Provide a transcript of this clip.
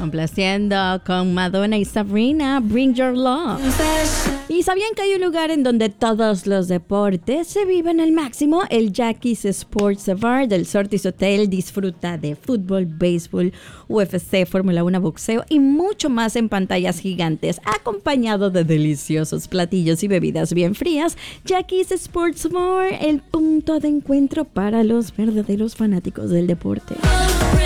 complaciendo con Madonna y Sabrina, Bring Your Love. ¿Y sabían que hay un lugar en donde todos los deportes se viven al máximo? El Jackie's Sports Bar del Surtees Hotel disfruta de fútbol, béisbol, UFC, Fórmula 1, boxeo y mucho más en pantallas gigantes, acompañado de deliciosos platillos y bebidas bien frías. Jackie's Sports Bar, el punto de encuentro para los verdaderos fanáticos del deporte.